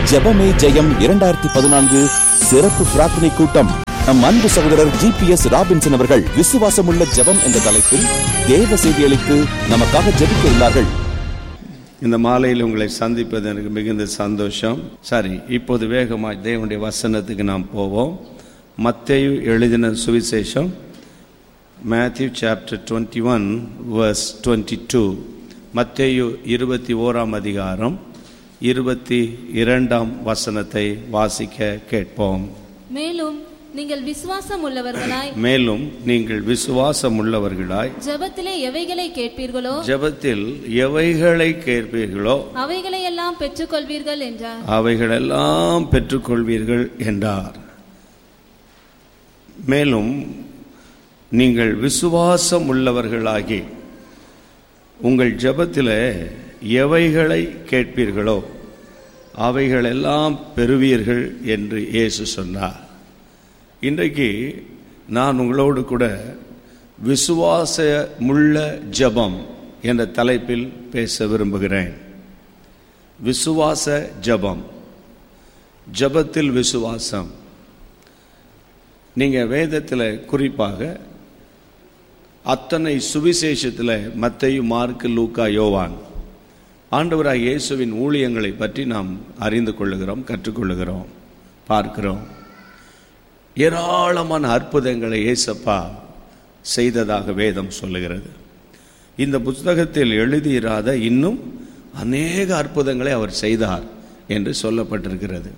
ஜெபமே ஜெயம் 2014 சிறப்பு பிரார்த்தனை கூட்டம். நம் அன்பு சகோதரர் GPS ராபின்சன் அவர்கள் விசுவாசமுள்ள ஜெபம் என்ற தலைப்பில் தேவ செய்தி அளித்து நமக்காக ஜெபிக்க உள்ளார்கள். இந்த மாலையில் உங்களை சந்திப்பது எனக்கு மிகுந்த சந்தோஷம். சரி, இப்போது வேகமாய் தேவனுடைய வசனத்துக்கு நாம் போவோம். மத்தேயு எழுதின சுவிசேஷம், Matthew chapter 21 verse 22. மத்தேயு 21ஆம் அதிகாரம் 22ஆம் வசனத்தை வாசிக்க கேட்போம். மேலும் நீங்கள் விசுவாசம் உள்ளவர்களாய் ஜெபத்தில் எவைகளை கேட்பீர்களோ அவைகளையெல்லாம் பெற்றுக்கொள்வீர்கள் என்றார். மேலும் நீங்கள் விசுவாசம் உள்ளவர்களாகி உங்கள் ஜெபத்தில் எவைகளை கேட்பீர்களோ அவைகளெல்லாம் பெறுவீர்கள் என்று இயேசு சொன்னார். இன்றைக்கு நான் உங்களோடு கூட விசுவாசமுள்ள ஜெபம் என்ற தலைப்பில் பேச விரும்புகிறேன். விசுவாச ஜெபம், ஜெபத்தில் விசுவாசம். நீங்கள் வேதத்தில் குறிப்பாக அத்தனை சுவிசேஷத்தில் மத்தேயு, மார்க்கு, லூக்கா, யோவான் ஆண்டவராய் இயேசுவின் ஊழியங்களை பற்றி நாம் அறிந்து கொள்ளுகிறோம், கற்றுக்கொள்ளுகிறோம், பார்க்கிறோம். ஏராளமான அற்புதங்களை இயேசப்பா செய்ததாக வேதம் சொல்லுகிறது. இந்த புத்தகத்தில் எழுதியிராத இன்னும் அநேக அற்புதங்களை அவர் செய்தார் என்று சொல்லப்பட்டிருக்கிறது.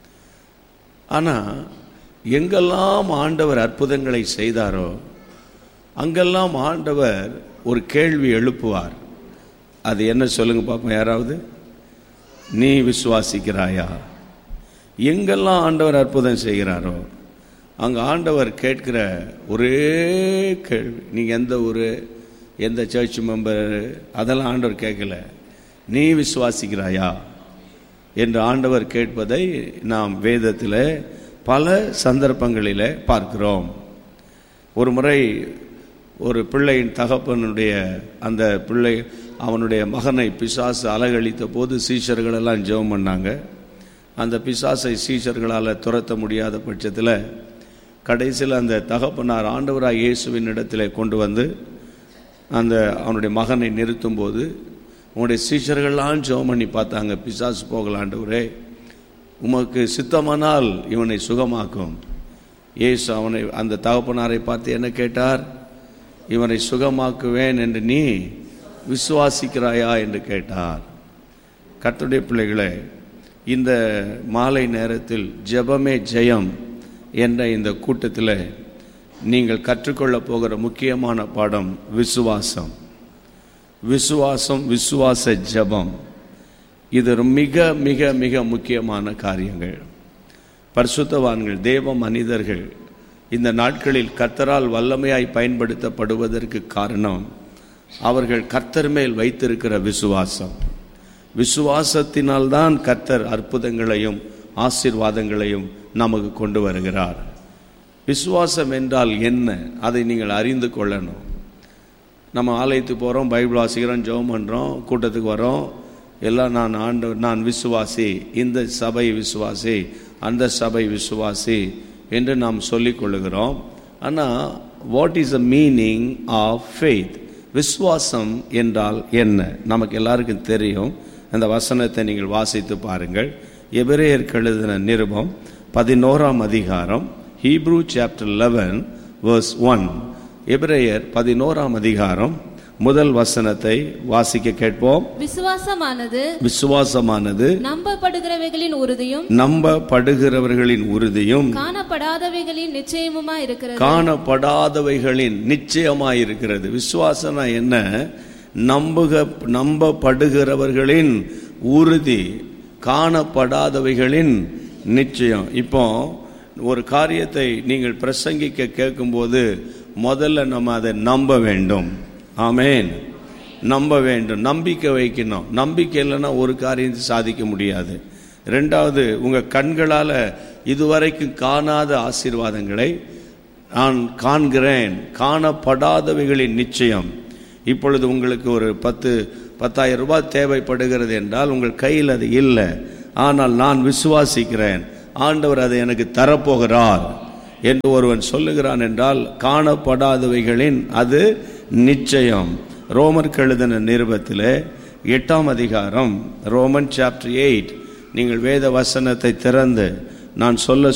ஆனால் எங்கெல்லாம் ஆண்டவர் அற்புதங்களை செய்தாரோ அங்கெல்லாம் ஆண்டவர் ஒரு கேள்வி எழுப்புவார். அது என்ன சொல்லுங்க பார்ப்போம் யாராவது. நீ விசுவாசிக்கிறாயா? எங்கெல்லாம் ஆண்டவர் அற்புதம் செய்கிறாரோ அங்கே ஆண்டவர் கேட்கிற ஒரே கேள்வி, நீங்கள் எந்த ஊர், எந்த சர்ச் மெம்பர், அதெல்லாம் ஆண்டவர் கேட்கல. நீ விசுவாசிக்கிறாயா என்று ஆண்டவர் கேட்பதை நாம் வேதத்தில் பல சந்தர்ப்பங்களில் பார்க்கிறோம். ஒரு முறை ஒரு பிள்ளையின் தகப்பனுடைய அந்த பிள்ளை அவனுடைய மகனை பிசாசு அலகழித்த போது சீஷர்களெல்லாம் ஜெபம் பண்ணாங்க. அந்த பிசாசை சீஷர்களால் துரத்த முடியாத பட்சத்தில் கடைசியில் அந்த தகப்பனார் ஆண்டவராய் இயேசுவின் இடத்துல கொண்டு வந்து அந்த அவனுடைய மகனை நிறுத்தும் போது உன்னுடைய சீஷர்கள்லாம் ஜெபம் பண்ணி பார்த்தாங்க, பிசாசு போகல ஆண்டவரே, உமக்கு சித்தமானால் இவனை சுகமாக்கும். இயேசு அவனை அந்த தகப்பனாரை பார்த்து என்ன கேட்டார்? இவனை சுகமாக்குவேன் என்று நீ விசுவாசிக்கிறாயா என்று கேட்டார். கர்த்தருடைய பிள்ளைகளே, இந்த மாலை நேரத்தில் ஜெபமே ஜெயம் என்ற இந்த கூட்டத்தில் நீங்கள் கற்றுக்கொள்ளப் போகிற முக்கியமான பாடம் விசுவாசம். விசுவாச ஜெபம், இது மிக மிக மிக முக்கியமான காரியங்கள். பரிசுத்தவான்கள், தேவ மனிதர்கள் இந்த நாட்களில் கர்த்தரால் வல்லமையாய் பயன்படுத்தப்படுவதற்கு காரணம் அவர்கள் கர்த்தர் மேல் வைத்திருக்கிற விசுவாசம். விசுவாசத்தினால்தான் கர்த்தர் அற்புதங்களையும் ஆசீர்வாதங்களையும் நமக்கு கொண்டு வருகிறார். விசுவாசம் என்றால் என்ன, அதை நீங்கள் அறிந்து கொள்ளணும். நம்ம ஆலயத்துக்கு போகிறோம், பைபிள் வாசிக்கிறோம், ஜெபம் பண்ணுறோம், கூட்டத்துக்கு வரோம், எல்லாம் நான் விசுவாசி, இந்த சபை விசுவாசி, அந்த சபை விசுவாசி என்று நாம் சொல்லிக் கொள்ளுகிறோம். ஆனால் what is the meaning of faith? விசுவாசம் என்றால் என்ன? நமக்கு எல்லாருக்கும் தெரியும். அந்த வசனத்தை நீங்கள் வாசித்து பாருங்கள். எபிரேயருக்கு எழுதின நிருபம் 11ஆம் அதிகாரம், ஹீப்ரூ சாப்டர் 11 verse 1. எபிரேயர் 11ஆம் அதிகாரம் முதல் வசனத்தை வாசிக்க கேட்போம். விசுவாசமானது நம்பப்படுகிறவைகளின் உறுதியும் காணப்படாதவைகளின் நிச்சயமாயிருக்கிறது. விசுவாசனா என்ன? நம்பப்படுகிறவர்களின் உறுதி, காணப்படாதவைகளின் நிச்சயம். இப்போ ஒரு காரியத்தை நீங்கள் பிரசங்கிக்க கேட்கும்போது முதல்ல நம்ம அதை நம்ப வேண்டும். ஆமேன். நம்ப வேண்டும், நம்பிக்கை வைக்கணும். நம்பிக்கை இல்லைன்னா ஒரு காரியத்தை சாதிக்க முடியாது. ரெண்டாவது, உங்கள் கண்களால் இதுவரைக்கும் காணாத ஆசீர்வாதங்களை நான் காண்கிறேன். காணப்படாதவைகளின் நிச்சயம். இப்பொழுது உங்களுக்கு ஒரு 10,000 ரூபாய் தேவைப்படுகிறது என்றால் உங்கள் கையில் அது இல்லை. ஆனால் நான் விசுவாசிக்கிறேன், ஆண்டவர் அதை எனக்கு தரப்போகிறார் என்று ஒருவன் சொல்லுகிறான் என்றால் காணப்படாதவைகளின் அது நிச்சயம். ரோமருக்கு எழுதின நிருபத்திலே 8ஆம் அதிகாரம், ரோமன் சாப்டர் 8, நீங்கள் வேத வசனத்தை திறந்து நான் சொல்ல